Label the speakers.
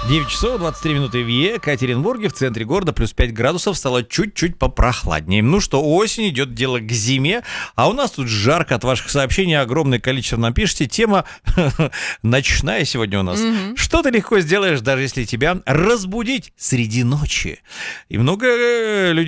Speaker 1: 9 часов 23 минуты в Екатеринбурге, в центре города, плюс 5 градусов, стало чуть-чуть попрохладнее. Ну что, осень, идет дело к зиме, а у нас тут жарко от ваших сообщений, огромное количество нам пишете. Тема ночная сегодня у нас. Что ты легко сделаешь, даже если тебя разбудить среди ночи? И много людей